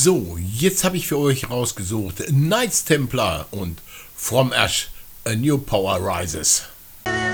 So, jetzt habe ich für euch rausgesucht Knights Templar und From Ash A New Power Rises.